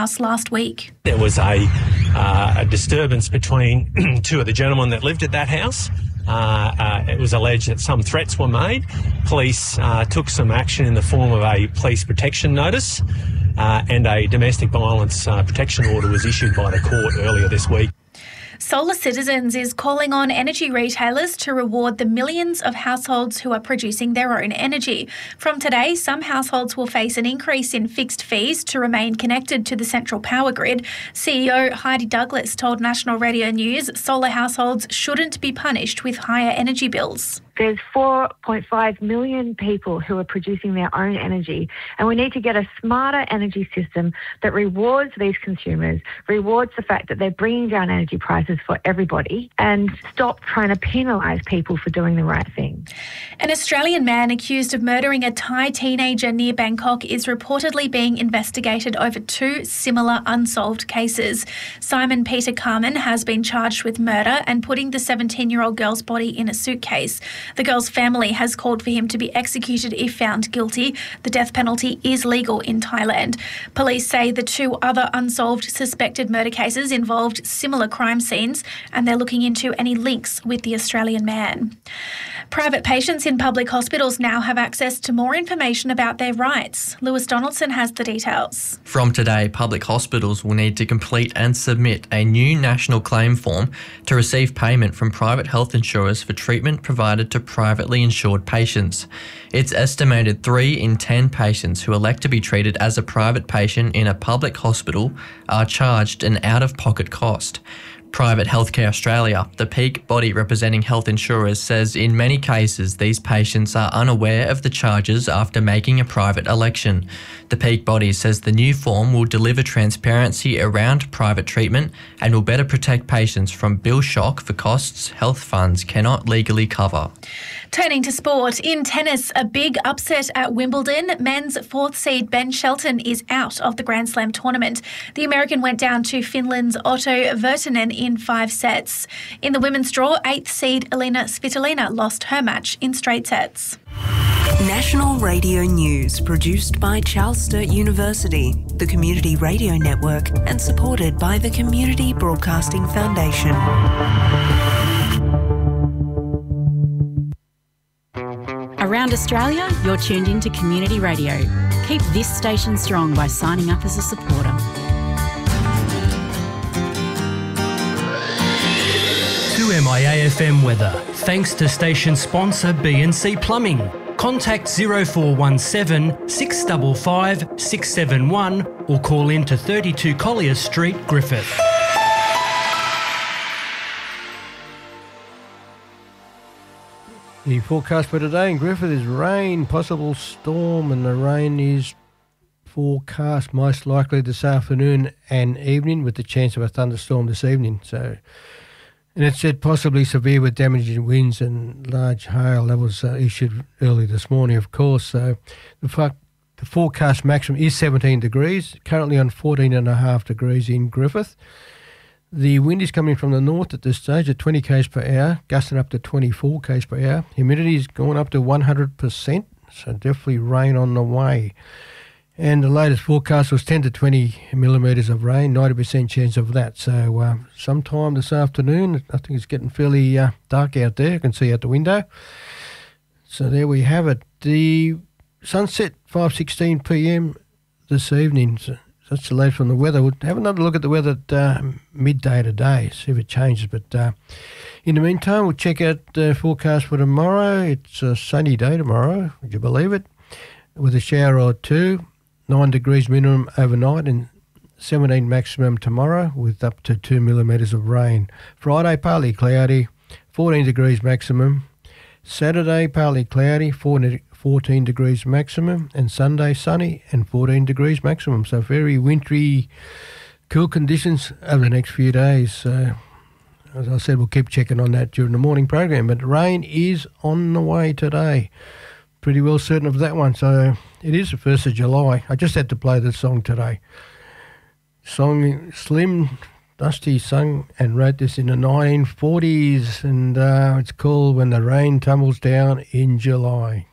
house last week. There was a disturbance between two of the gentlemen that lived at that house. It was alleged that some threats were made. Police took some action in the form of a police protection notice, and a domestic violence protection order was issued by the court earlier this week. Solar Citizens is calling on energy retailers to reward the millions of households who are producing their own energy. From today, some households will face an increase in fixed fees to remain connected to the central power grid. CEO Heidi Douglas told National Radio News solar households shouldn't be punished with higher energy bills. There's 4.5 million people who are producing their own energy, and we need to get a smarter energy system that rewards these consumers, rewards the fact that they're bringing down energy prices for everybody, and stop trying to penalise people for doing the right thing. An Australian man accused of murdering a Thai teenager near Bangkok is reportedly being investigated over two similar unsolved cases. Simon Peter Carmen has been charged with murder and putting the 17-year-old girl's body in a suitcase. The girl's family has called for him to be executed if found guilty. The death penalty is legal in Thailand. Police say the two other unsolved suspected murder cases involved similar crime scenes, and they're looking into any links with the Australian man. Private patients in public hospitals now have access to more information about their rights. Lewis Donaldson has the details. From today, public hospitals will need to complete and submit a new national claim form to receive payment from private health insurers for treatment provided to privately insured patients. It's estimated 3 in 10 patients who elect to be treated as a private patient in a public hospital are charged an out-of-pocket cost. Private Healthcare Australia, the peak body representing health insurers, says in many cases these patients are unaware of the charges after making a private election. The peak body says the new form will deliver transparency around private treatment and will better protect patients from bill shock for costs health funds cannot legally cover. Turning to sport, in tennis, a big upset at Wimbledon. Men's 4th seed Ben Shelton is out of the Grand Slam tournament. The American went down to Finland's Otto Virtanen in 5 sets. In the women's draw, 8th seed Elina Svitolina lost her match in straight sets. National Radio News, produced by Charles Sturt University, the Community Radio Network, and supported by the Community Broadcasting Foundation. Around Australia, you're tuned in to Community Radio. Keep this station strong by signing up as a supporter. 2MIA-FM weather, thanks to station sponsor B&C Plumbing. Contact 0417 655 671 or call in to 32 Collier Street, Griffith. The forecast for today in Griffith is rain, possible storm, and the rain is forecast most likely this afternoon and evening with the chance of a thunderstorm this evening. And it said possibly severe with damaging winds and large hail. That was issued early this morning, of course. So the forecast maximum is 17 degrees, currently on 14.5 degrees in Griffith. The wind is coming from the north at this stage at 20 k's per hour, gusting up to 24 k's per hour. Humidity is going up to 100%, so definitely rain on the way. And the latest forecast was 10 to 20 millimetres of rain, 90% chance of that. So sometime this afternoon, I think it's getting fairly dark out there. I can see out the window. So there we have it. The sunset, 5:16 p.m. this evening. So that's the latest from the weather. We'll have another look at the weather at midday today, see if it changes. But in the meantime, we'll check out the forecast for tomorrow. It's a sunny day tomorrow, would you believe it? With a shower or two, 9 degrees minimum overnight and 17 maximum tomorrow with up to 2 millimetres of rain. Friday, partly cloudy, 14 degrees maximum. Saturday, partly cloudy, 14 degrees maximum, and Sunday sunny and 14 degrees maximum. So very wintry, cool conditions over the next few days. So as I said, we'll keep checking on that during the morning program. But rain is on the way today. Pretty well certain of that one. So it is the 1st of July. I just had to play this song today. Song Slim Dusty sung and wrote this in the 1940s, and it's called When the Rain Tumbles Down in July.